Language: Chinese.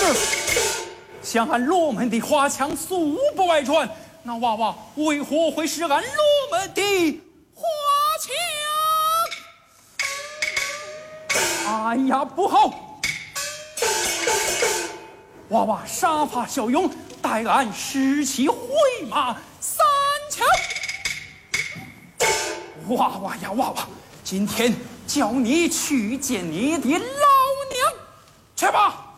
想俺罗门的花枪素不外传，那娃娃为何会是俺罗门的花枪？哎呀，不好！娃娃杀伐骁勇，待俺士气回马3枪。娃娃呀，娃娃，今天叫你去见你的老娘，去吧。